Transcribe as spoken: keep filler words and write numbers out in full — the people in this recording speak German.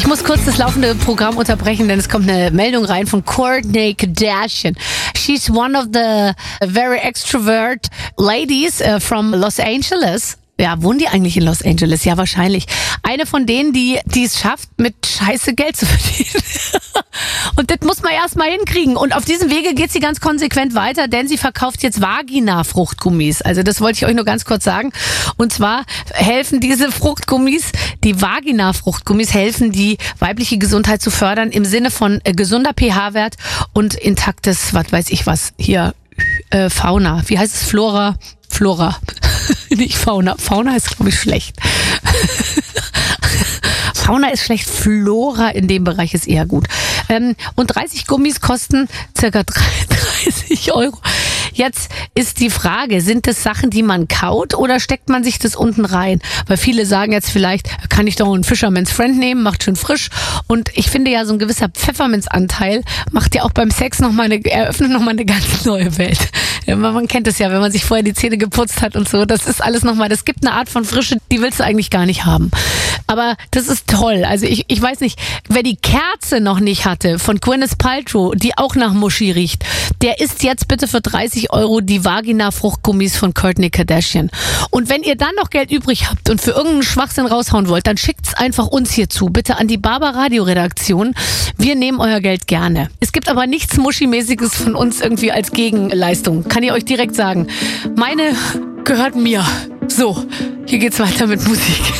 Ich muss kurz das laufende Programm unterbrechen, denn es kommt eine Meldung rein von Kourtney Kardashian. She's one of the very extrovert ladies uh, from Los Angeles. Ja, wohnen die eigentlich in Los Angeles? Ja, wahrscheinlich. Eine von denen, die die es schafft, mit Scheiße Geld zu verdienen. Und das muss man erst mal hinkriegen. Und auf diesem Wege geht sie ganz konsequent weiter, denn sie verkauft jetzt Vagina-Fruchtgummis. Also das wollte ich euch nur ganz kurz sagen. Und zwar helfen diese Fruchtgummis, die Vagina-Fruchtgummis, helfen die weibliche Gesundheit zu fördern im Sinne von äh, gesunder pH-Wert und intaktes, was weiß ich was, hier äh, Fauna. Wie heißt es? Flora? Flora. Nicht Fauna. Fauna ist, glaube ich, schlecht. Fauna ist schlecht, Flora in dem Bereich ist eher gut. Ähm, und dreißig Gummis kosten circa dreißig Euro. Jetzt ist die Frage, sind das Sachen, die man kaut oder steckt man sich das unten rein? Weil viele sagen jetzt vielleicht, kann ich doch einen Fisherman's Friend nehmen, macht schön frisch. Und ich finde ja, so ein gewisser Pfefferminzanteil macht ja auch beim Sex nochmal eine, eröffnet nochmal eine ganz neue Welt. Ja, man kennt es ja, wenn man sich vorher die Zähne geputzt hat und so. Das ist alles nochmal, das gibt eine Art von Frische, die willst du eigentlich gar nicht haben. Aber das ist toll. Also ich, ich weiß nicht, wer die Kerze noch nicht hatte von Gwyneth Paltrow, die auch nach Muschi riecht, der isst jetzt bitte für dreißig Euro die Vagina-Fruchtgummis von Kourtney Kardashian. Und wenn ihr dann noch Geld übrig habt und für irgendeinen Schwachsinn raushauen wollt, dann schickt's einfach uns hier zu. Bitte an die Barber-Radio-Redaktion. Wir nehmen euer Geld gerne. Es gibt aber nichts Muschi-mäßiges von uns irgendwie als Gegenleistung. Kann ich euch direkt sagen. Meine gehört mir. So, hier geht's weiter mit Musik.